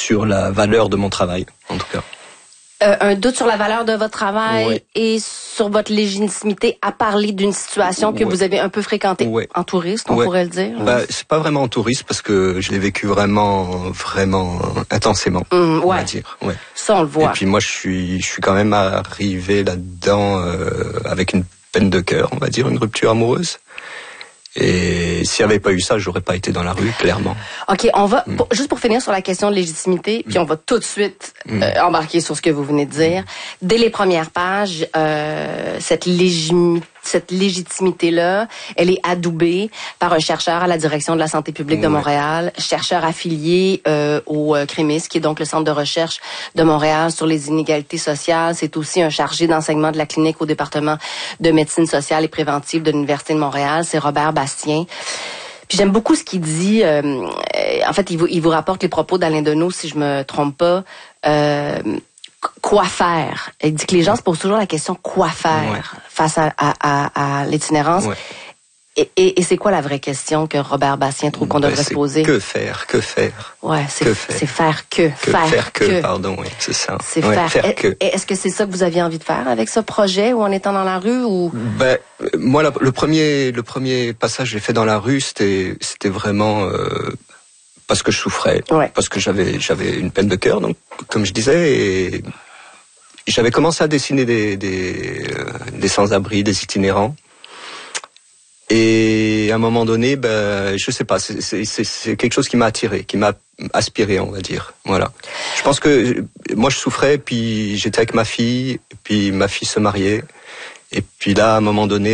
sur la valeur de mon travail, en tout cas. Un doute sur la valeur de votre travail et sur votre légitimité à parler d'une situation que vous avez un peu fréquentée en touriste, on pourrait le dire. C'est pas vraiment en touriste parce que je l'ai vécu vraiment intensément, on va dire. Ouais. Ça, on le voit. Et puis moi, je suis quand même arrivé là-dedans avec une peine de cœur, on va dire, une rupture amoureuse. Et s'il n'y avait pas eu ça, j'aurais pas été dans la rue, clairement. OK, on va, juste pour finir sur la question de légitimité, puis on va tout de suite embarquer sur ce que vous venez de dire. Dès les premières pages, cette légitimité-là, elle est adoubée par un chercheur à la direction de la santé publique de Montréal, chercheur affilié au CREMIS, qui est donc le centre de recherche de Montréal sur les inégalités sociales. C'est aussi un chargé d'enseignement de la clinique au département de médecine sociale et préventive de l'Université de Montréal. C'est Robert Bastien. Puis j'aime beaucoup ce qu'il dit. En fait, il vous rapporte les propos d'Alain Deneau, si je me trompe pas. Quoi faire? Il dit que les gens se posent toujours la question quoi faire face à l'itinérance. Et c'est quoi la vraie question que Robert Bastien trouve qu'on devrait se poser? Que faire? Ouais, c'est faire que. Pardon, oui, c'est ça. C'est faire que. Est-ce que c'est ça que vous aviez envie de faire avec ce projet ou en étant dans la rue ou? Moi, le premier passage que j'ai fait dans la rue, c'était vraiment parce que je souffrais, parce que j'avais une peine de cœur, donc comme je disais, et j'avais commencé à dessiner des sans-abri, des itinérants. Et à un moment donné, je sais pas, c'est quelque chose qui m'a attiré, qui m'a aspiré, on va dire. Voilà. Je pense que moi je souffrais, puis j'étais avec ma fille, puis ma fille se mariait. Et puis là, à un moment donné,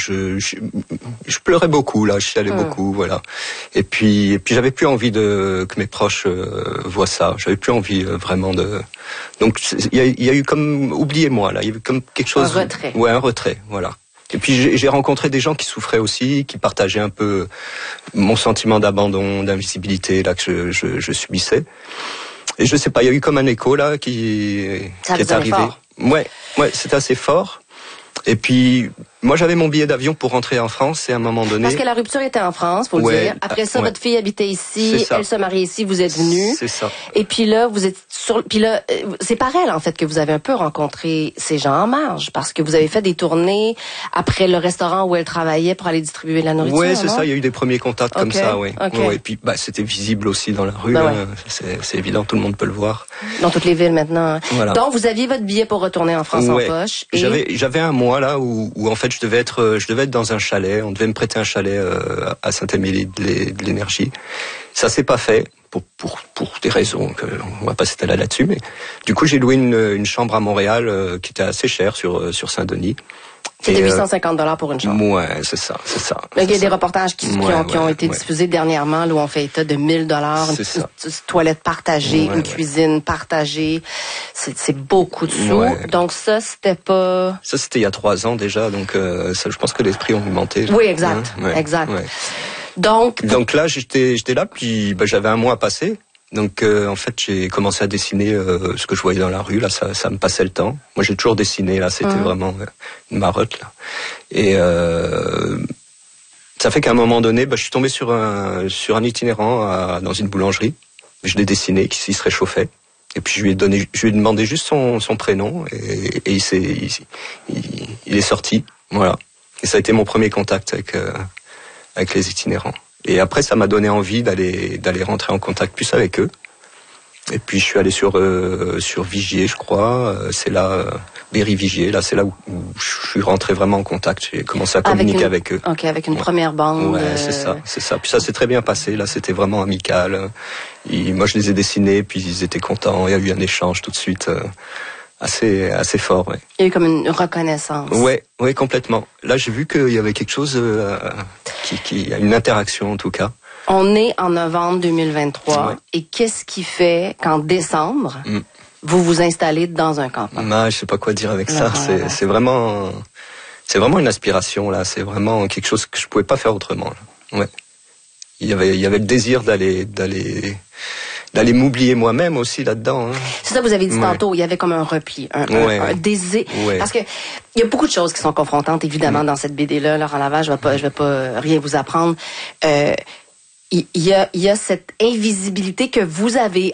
je pleurais beaucoup, là, je chialais beaucoup, voilà. Et puis j'avais plus envie que mes proches voient ça. J'avais plus envie vraiment de. Donc il y a eu comme oubliez-moi là, il y a eu comme quelque chose. Un retrait. Ouais, un retrait, voilà. Et puis j'ai rencontré des gens qui souffraient aussi, qui partageaient un peu mon sentiment d'abandon, d'invisibilité là que je subissais. Et je sais pas, il y a eu comme un écho là qui est arrivé. Fort. Ouais, c'était assez fort. Et puis, moi, j'avais mon billet d'avion pour rentrer en France, et à un moment donné... Parce que la rupture était en France, faut le dire. Après ça, votre fille habitait ici, elle se mariait ici, vous êtes venu. C'est ça. Et puis là, vous êtes puis là, c'est par elle, en fait, que vous avez un peu rencontré ces gens en marge, parce que vous avez fait des tournées après le restaurant où elle travaillait pour aller distribuer de la nourriture. Oui, c'est ça, il y a eu des premiers contacts comme ça, oui. Et puis, c'était visible aussi dans la rue, c'est évident, tout le monde peut le voir. Dans toutes les villes, maintenant. Voilà. Donc, vous aviez votre billet pour retourner en France en poche. Et... J'avais un mois, là, où en fait, je devais être dans un chalet. On devait me prêter un chalet à Saint-Émilie de l'Énergie. Ça s'est pas fait pour des raisons que on va pas s'étaler là-dessus. Mais du coup, j'ai loué une chambre à Montréal qui était assez chère sur Saint-Denis. C'était 850 $ pour une chambre. Ouais, c'est ça. Il y a des reportages qui ont été diffusés dernièrement là, où on fait état de 1000 $, une toilette partagée, une cuisine partagée. C'est beaucoup de sous. Ouais. Donc ça, c'était pas... Ça, c'était il y a 3 ans déjà, donc ça, je pense que les prix ont augmenté. Oui, exact. Exact. Ouais. Donc là, j'étais là, puis j'avais un mois à passer. Donc en fait, j'ai commencé à dessiner ce que je voyais dans la rue. Là, ça me passait le temps. Moi, j'ai toujours dessiné. Là, c'était vraiment une marotte. Là. Et ça fait qu'à un moment donné, je suis tombé sur un itinérant dans une boulangerie. Je l'ai dessiné, qui se réchauffait. Et puis je lui ai demandé juste son prénom et il est sorti. Voilà. Et ça a été mon premier contact avec les itinérants. Et après, ça m'a donné envie d'aller rentrer en contact plus avec eux. Et puis, je suis allé sur Vigier, je crois. C'est là, Berry-Vigier. Là, c'est là où je suis rentré vraiment en contact. J'ai commencé à communiquer avec eux. Ok, avec une première bande. Ouais, c'est ça. Puis ça s'est très bien passé. Là, c'était vraiment amical. Moi, je les ai dessinés, puis ils étaient contents. Il y a eu un échange tout de suite. Assez fort, ouais. Il y a eu comme une reconnaissance. Ouais, complètement. Là, j'ai vu qu'il y avait quelque chose qui a une interaction en tout cas. On est en novembre 2023 et qu'est-ce qui fait qu'en décembre, vous vous installez dans un campement? Je sais pas quoi dire avec ça. C'est vraiment une aspiration là. C'est vraiment quelque chose que je pouvais pas faire autrement. Là. Ouais. Il y avait le désir d'aller m'oublier moi-même aussi là-dedans. Hein. C'est ça que vous avez dit tantôt, il y avait comme un repli, un désir. Ouais. Parce que il y a beaucoup de choses qui sont confrontantes, évidemment, dans cette BD-là. Laurent Laval, je vais pas rien vous apprendre. Il y a cette invisibilité que vous avez